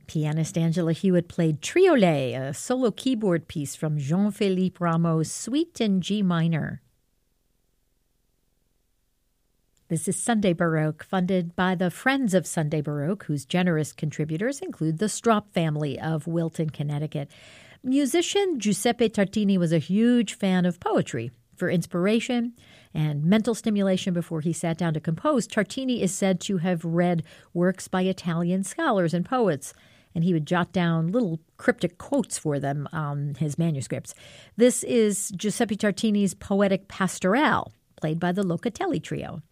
Pianist Angela Hewitt played Triolet, a solo keyboard piece from Jean-Philippe Rameau's Suite in G minor. This is Sunday Baroque, funded by the Friends of Sunday Baroque, whose generous contributors include the Strop family of Wilton, Connecticut. Musician Giuseppe Tartini was a huge fan of poetry. For inspiration and mental stimulation before he sat down to compose, Tartini is said to have read works by Italian scholars and poets, and he would jot down little cryptic quotes for them on his manuscripts. This is Giuseppe Tartini's Poetic Pastorale, played by the Locatelli Trio.